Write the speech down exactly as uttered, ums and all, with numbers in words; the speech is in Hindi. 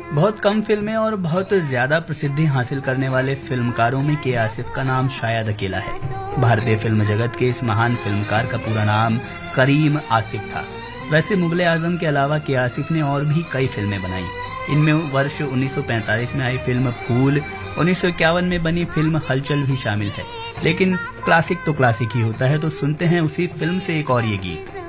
बहुत कम फिल्में और बहुत ज्यादा प्रसिद्धि हासिल करने वाले फिल्मकारों में के आसिफ का नाम शायद अकेला है। भारतीय फिल्म जगत के इस महान फिल्मकार का पूरा नाम करीम आसिफ था। वैसे मुगले आजम के अलावा के आसिफ ने और भी कई फिल्में बनाई। इनमें वर्ष उन्नीस सौ पैंतालीस में आई फिल्म फूल, उन्नीस सौ इक्यावन में बनी फिल्म हलचल भी शामिल है। लेकिन क्लासिक तो क्लासिक ही होता है, तो सुनते हैं उसी फिल्म से एक और ये गीत।